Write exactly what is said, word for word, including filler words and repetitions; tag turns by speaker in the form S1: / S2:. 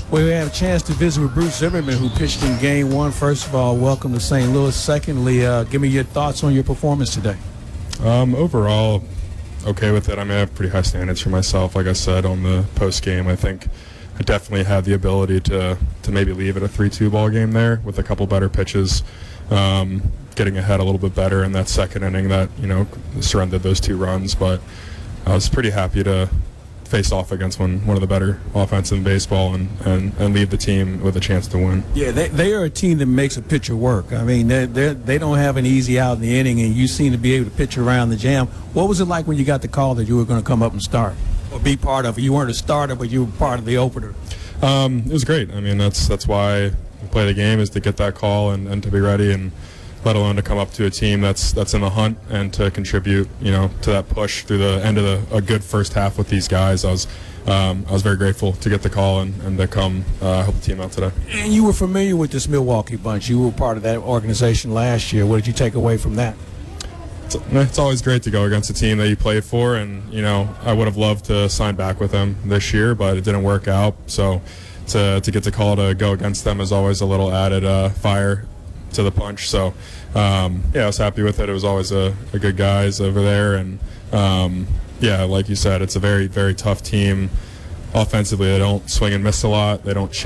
S1: Well, we have a chance to visit with Bruce Zimmerman, who pitched in game one. First of all, welcome to Saint Louis. Secondly, uh, give me your thoughts on your performance today.
S2: Um, overall, okay with it. I mean, I have pretty high standards for myself. Like I said on the post game, I think I definitely had the ability to to maybe leave it a three two ball game there with a couple better pitches, um, getting ahead a little bit better in that second inning that, you know, surrendered those two runs. But I was pretty happy to face off against one one of the better offense in baseball and, and, and leave the team with a chance to win.
S1: Yeah, they, they are a team that makes a pitcher work. I mean, they they they don't have an easy out in the inning, and you seem to be able to pitch around the jam. What was it like when you got the call that you were going to come up and start or be part of it? You weren't a starter, but you were part of the opener.
S2: Um, it was great. I mean, that's that's why we play the game, is to get that call and, and to be ready, and let alone to come up to a team that's that's in the hunt and to contribute, you know, to that push through the end of the, a good first half with these guys. I was um, I was very grateful to get the call and, and to come uh, help the team out today.
S1: And you were familiar with this Milwaukee bunch. You were part of that organization last year. What did you take away from that?
S2: It's, it's always great to go against a team that you played for, and, you know, I would have loved to sign back with them this year, but it didn't work out. So to to get the call to go against them is always a little added uh, fire to the punch. So um, yeah, I was happy with it. It was always a, a good guys over there, and um, yeah, like you said, it's a very, very tough team. Offensively, they don't swing and miss a lot. They don't